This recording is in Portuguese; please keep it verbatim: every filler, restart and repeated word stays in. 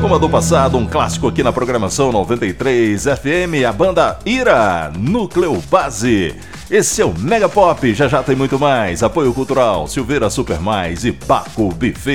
como a do passado, um clássico aqui na programação noventa e três F M, a banda Ira, Núcleo Base. Esse é o Mega Pop, já já tem muito mais. Apoio cultural, Silveira Super Mais e Baco Buffet.